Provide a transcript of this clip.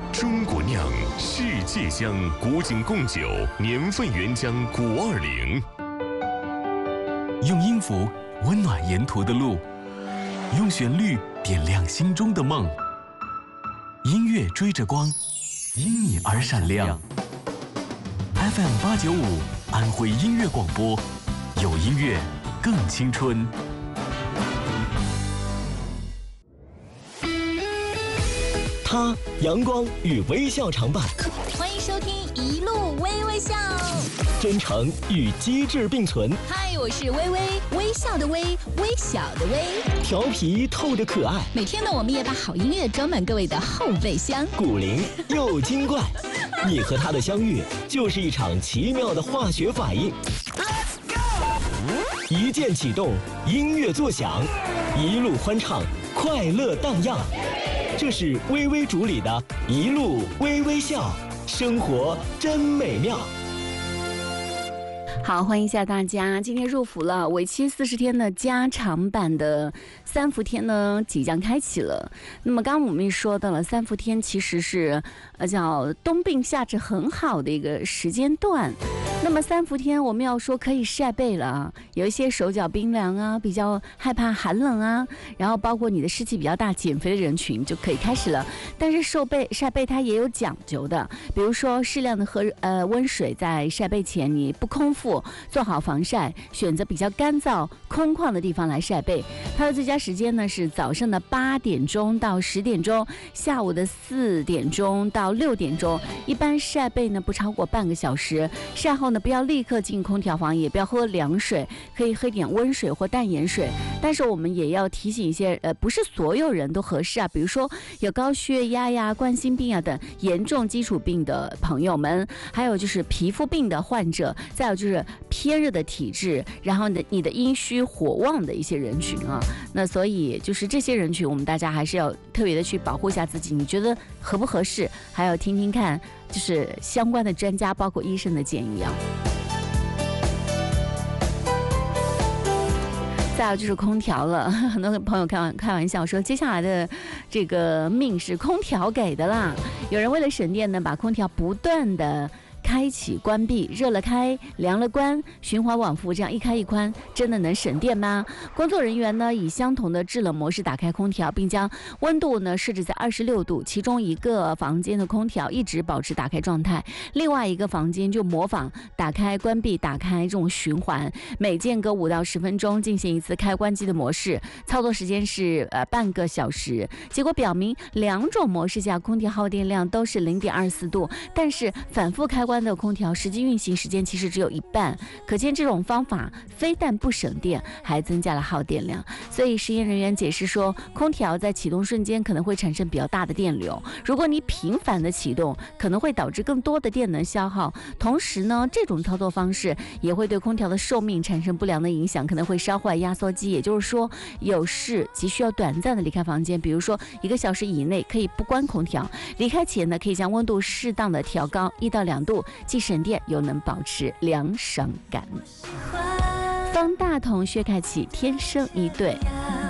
中国酿，世界香，古井贡酒，年份原浆520。 用音符温暖沿途的路，用旋律点亮心中的梦。音乐追着光，因你而闪亮。FM895安徽音乐广播，有音乐更青春。 他阳光与微笑常伴， 欢迎收听一路微微笑， 真诚与机智并存。 嗨，我是微微，微笑的微，微小的微， 调皮透着可爱。 每天呢，我们也把好音乐装满各位的后备箱， 古灵又精怪。你和他的相遇，就是一场奇妙的化学反应。Let's go！ 一键启动，音乐作响，一路欢唱，快乐荡漾。这是微微主理的一路微微笑，生活真美妙。 好，欢迎一下大家，今天入伏了，为期40天的加长版的3伏天呢即将开启了。那么刚刚我们也说到了，3伏天其实是叫冬病夏治很好的一个时间段。那么3伏天我们要说可以晒背了，有一些手脚冰凉啊，比较害怕寒冷啊，然后包括你的湿气比较大，减肥的人群就可以开始了。但是晒背它也有讲究的，比如说适量的喝温水，在晒背前你不空腹，做好防晒，选择比较干燥空旷的地方来晒背。它的最佳时间呢是早上的8点钟到10点钟，下午的4点钟到6点钟。一般晒背呢不超过半个小时，晒后呢不要立刻进空调房，也不要喝凉水，可以喝点温水或淡盐水。但是我们也要提醒一些不是所有人都合适啊，比如说有高血压呀、冠心病啊等严重基础病的朋友们，还有就是皮肤病的患者，再有就是偏热的体质，然后你的阴虚火旺的一些人群啊。那所以就是这些人群，我们大家还是要特别的去保护一下自己，你觉得合不合适，还要听听看就是相关的专家包括医生的建议啊。再有就是空调了，很多朋友开玩笑说，接下来的这个命是空调给的啦。有人为了省电呢，把空调不断的开启关闭，热了开，凉了关，循环往复，这样一开一关，真的能省电吗？工作人员呢以相同的制冷模式打开空调，并将温度呢设置在26度，其中一个房间的空调一直保持打开状态，另外一个房间就模仿打开关闭打开这种循环，每间隔5到10分钟进行一次开关机的模式，操作时间是半个小时。结果表明两种模式下空调耗电量都是0.24度，但是反复开关的空调实际运行时间其实只有一半，可见这种方法非但不省电，还增加了耗电量。所以实验人员解释说，空调在启动瞬间可能会产生比较大的电流，如果你频繁的启动，可能会导致更多的电能消耗。同时呢，这种操作方式也会对空调的寿命产生不良的影响，可能会烧坏压缩机。也就是说，有事急需要短暂的离开房间，比如说1个小时以内可以不关空调，离开前呢，可以将温度适当的调高1到2度，既省电又能保持凉爽感。方大同、薛凯琪天生一对。